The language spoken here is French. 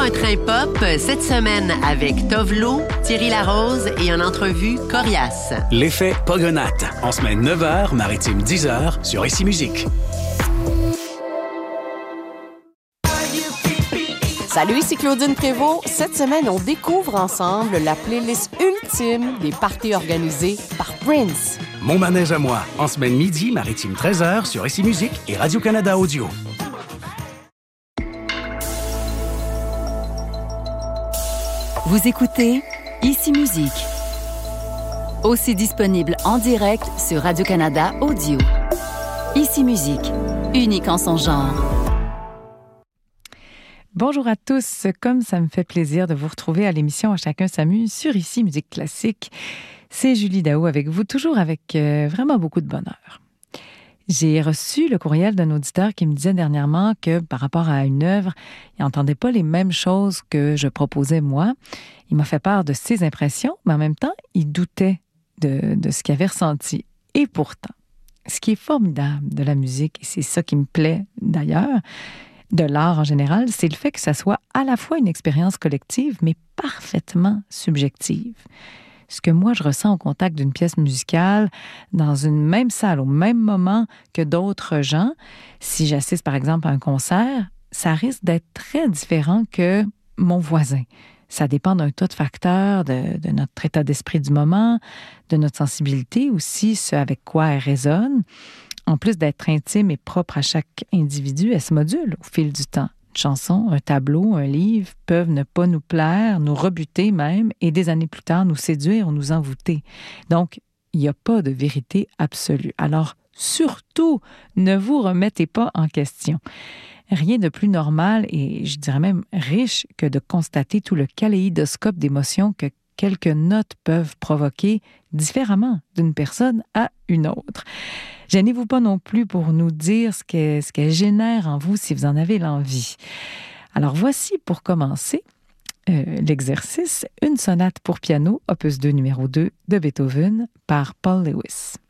un train pop cette semaine avec Tovlo, Thierry Larose et en entrevue Corias. L'effet Pogonate, en semaine 9h, maritime 10h sur Ici Musique. Salut, ici Claudine Prévost. Cette semaine, on découvre ensemble la playlist ultime des parties organisées par Prince. Mon manège à moi, en semaine midi, maritime 13h sur Ici Musique et Radio-Canada Audio. Vous écoutez Ici Musique. Aussi disponible en direct sur Radio-Canada Audio. Ici Musique, unique en son genre. Bonjour à tous, comme ça me fait plaisir de vous retrouver à l'émission À chacun s'amuse sur Ici Musique Classique. C'est Julie Daou avec vous, toujours avec vraiment beaucoup de bonheur. J'ai reçu le courriel d'un auditeur qui me disait dernièrement que par rapport à une œuvre, il n'entendait pas les mêmes choses que je proposais moi. Il m'a fait part de ses impressions, mais en même temps, il doutait de ce qu'il avait ressenti. Et pourtant, ce qui est formidable de la musique, et c'est ça qui me plaît d'ailleurs, de l'art en général, c'est le fait que ça soit à la fois une expérience collective, mais parfaitement subjective. Ce que moi, je ressens au contact d'une pièce musicale, dans une même salle, au même moment que d'autres gens, si j'assiste par exemple à un concert, ça risque d'être très différent que mon voisin. Ça dépend d'un tas de facteurs, de notre état d'esprit du moment, de notre sensibilité aussi, ce avec quoi elle résonne. En plus d'être intime et propre à chaque individu, elle se module au fil du temps. Une chanson, un tableau, un livre peuvent ne pas nous plaire, nous rebuter même, et des années plus tard nous séduire ou nous envoûter. Donc, il n'y a pas de vérité absolue. Alors, surtout, ne vous remettez pas en question. Rien de plus normal et je dirais même riche que de constater tout le kaléidoscope d'émotions que quelques notes peuvent provoquer différemment d'une personne à une autre. Gênez-vous pas non plus pour nous dire ce qu'elle génère en vous si vous en avez l'envie. Alors voici pour commencer l'exercice, une sonate pour piano, opus 2 numéro 2 de Beethoven par Paul Lewis.